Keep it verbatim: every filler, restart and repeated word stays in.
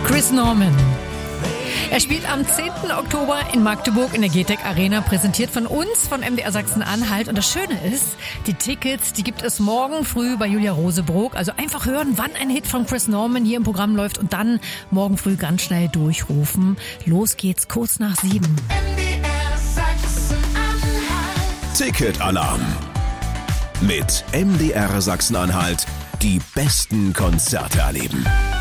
Chris Norman. Er spielt am zehnten Oktober in Magdeburg in der G T E C Arena, präsentiert von uns, von M D R Sachsen-Anhalt. Und das Schöne ist, die Tickets, die gibt es morgen früh bei Julia Rosebrook. Also einfach hören, wann ein Hit von Chris Norman hier im Programm läuft und dann morgen früh ganz schnell durchrufen. Los geht's kurz nach sieben. Ticketalarm. Mit M D R Sachsen-Anhalt die besten Konzerte erleben.